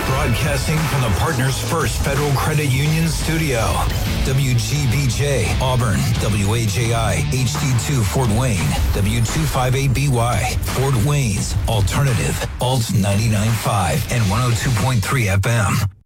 Broadcasting from the Partners First Federal Credit Union studio. WGBJ, Auburn, WAJI, HD2, Fort Wayne, W258BY, Fort Wayne's Alternative, Alt 99.5 and 102.3 FM.